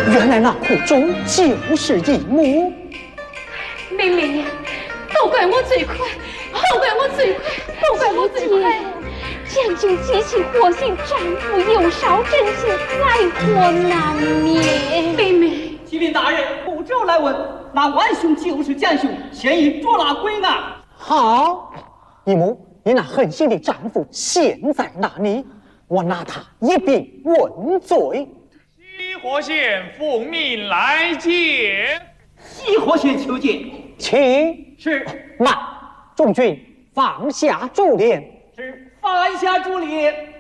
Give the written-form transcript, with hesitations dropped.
原来那苦衷就是义母。 妹妹，都怪我最快，都怪我最快，都怪我最快。 将就急起火性，丈夫有少，真是灾祸难免。 妹妹， 启禀大人，不召来问，那万兄就是奸雄，现已捉拿归案。 好，义母，你那狠心的丈夫现在哪里？我拿他一并问罪。 西河县奉命来见。 西河县求见。 请。 是。 慢，众军放下珠帘。 是，放下珠帘。